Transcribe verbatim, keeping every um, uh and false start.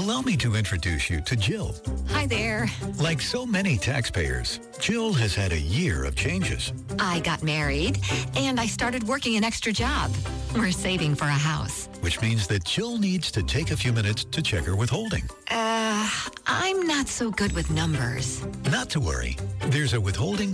Allow me to introduce you to Jill. Hi there. Like so many taxpayers, Jill has had a year of changes. I got married, and I started working an extra job. We're saving for a house. Which means that Jill needs to take a few minutes to check her withholding. Uh, I'm not so good with numbers. Not to worry. There's a withholding